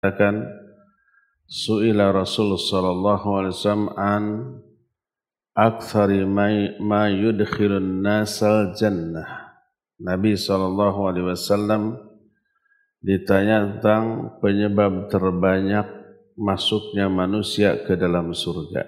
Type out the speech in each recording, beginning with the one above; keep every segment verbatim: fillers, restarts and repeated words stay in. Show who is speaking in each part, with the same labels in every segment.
Speaker 1: Akan su'ila Rasul sallallahu alaihi wasallam an aktsari ma yudkhilun nasal jannah. Nabi sallallahu alaihi wasallam ditanya tentang penyebab terbanyak masuknya manusia ke dalam surga.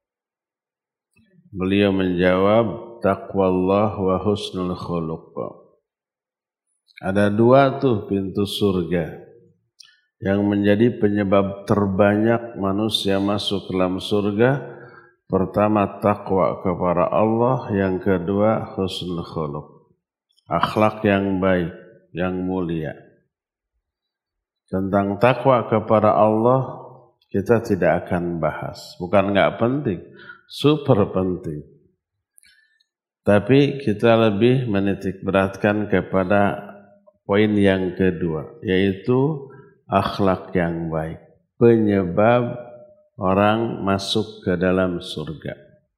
Speaker 1: Beliau menjawab, taqwallah wa husnul khuluq. Ada dua tuh pintu surga yang menjadi penyebab terbanyak manusia masuk ke dalam surga. Pertama, takwa kepada Allah. Yang kedua, husnul khuluq, akhlak yang baik, yang mulia. Tentang takwa kepada Allah kita tidak akan bahas. Bukan enggak penting, super penting. Tapi kita lebih menitik beratkan kepada poin yang kedua, yaitu akhlak yang baik, penyebab orang masuk ke dalam surga.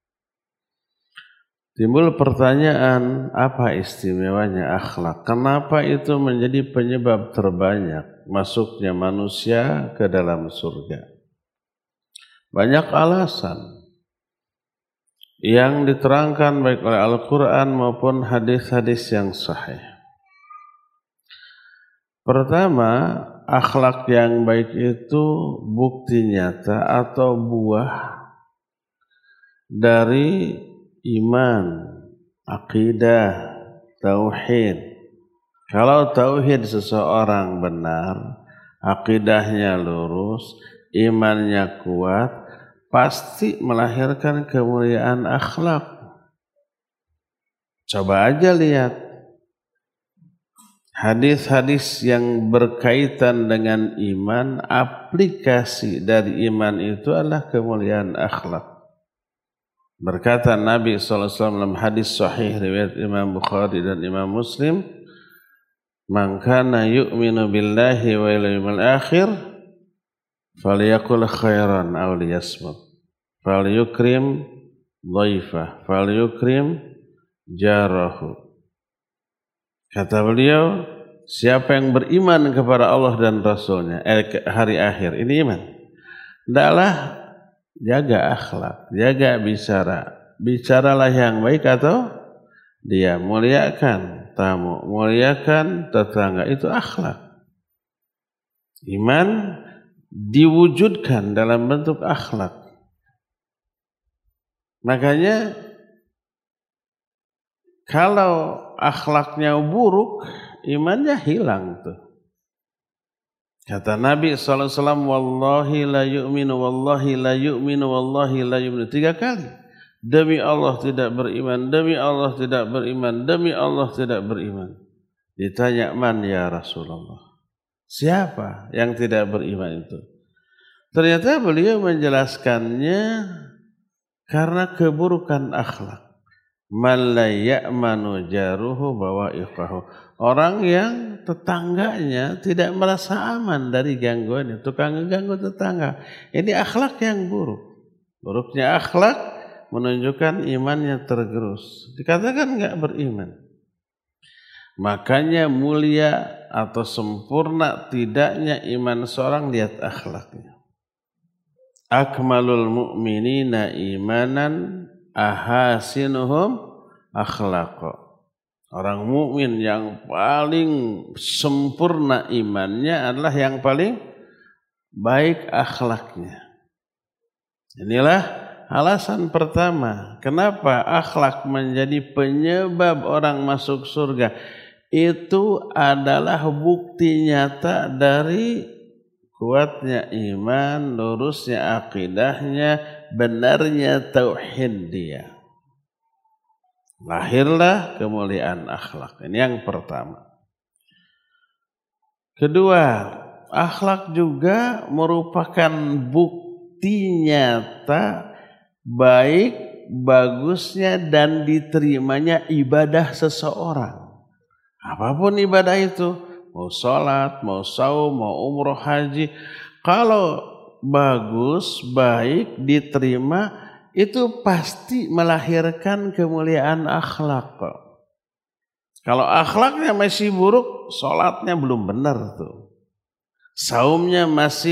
Speaker 1: Timbul pertanyaan, apa istimewanya akhlak? Kenapa itu menjadi penyebab terbanyak masuknya manusia ke dalam surga? Banyak alasan yang diterangkan baik oleh Al-Quran maupun hadis-hadis yang sahih. Pertama, akhlak yang baik itu bukti nyata atau buah dari iman, akidah, tauhid. Kalau tauhid seseorang benar, akidahnya lurus, imannya kuat, pasti melahirkan kemuliaan akhlak. Coba aja lihat hadis-hadis yang berkaitan dengan iman, aplikasi dari iman itu adalah kemuliaan akhlak. Berkata Nabi sallallahu alaihi wasallam dalam hadis sahih riwayat Imam Bukhari dan Imam Muslim, "Man kana yu'minu billahi wa yawmil akhir falyaqul khairan aw liyasmut, falyukrim dhaifah, falyukrim jarahu." Kata beliau, siapa yang beriman kepada Allah dan Rasulnya, eh, hari akhir, ini iman. Hendaklah jaga akhlak, jaga bicara. Bicaralah yang baik atau dia muliakan tamu, muliakan tetangga, itu akhlak. Iman diwujudkan dalam bentuk akhlak. Makanya kalau akhlaknya buruk, imannya hilang tuh. Kata Nabi sallallahu alaihi wasallam, wallahi la yu'minu, wallahi la yu'minu, wallahi la yu'minu. Tiga kali. Demi Allah tidak beriman, demi Allah tidak beriman, demi Allah tidak beriman. Ditanya, man ya Rasulullah? Siapa yang tidak beriman itu? Ternyata beliau menjelaskannya karena keburukan akhlak. Man la ya'manu jaruhu bawa'iqahu. Orang yang tetangganya tidak merasa aman dari gangguannya, tukang ganggu tetangga. Ini akhlak yang buruk. Buruknya akhlak menunjukkan imannya tergerus. Dikatakan enggak beriman. Makanya mulia atau sempurna tidaknya iman seorang, lihat akhlaknya. Akmalul mu'minina imanan ahasinuhum akhlaqo. Orang mukmin yang paling sempurna imannya adalah yang paling baik akhlaknya. Inilah alasan pertama kenapa akhlak menjadi penyebab orang masuk surga. Itu adalah bukti nyata dari kuatnya iman, lurusnya akidahnya, benarnya tauhid dia. Lahirlah kemuliaan akhlak. Ini yang pertama. Kedua, akhlak juga merupakan bukti nyata baik, bagusnya dan diterimanya ibadah seseorang. Apapun ibadah itu, mau sholat, mau saum, mau umroh, haji, kalau bagus, baik, diterima, itu pasti melahirkan kemuliaan akhlak. Kalau akhlaknya masih buruk, sholatnya belum benar tuh. saumnya masih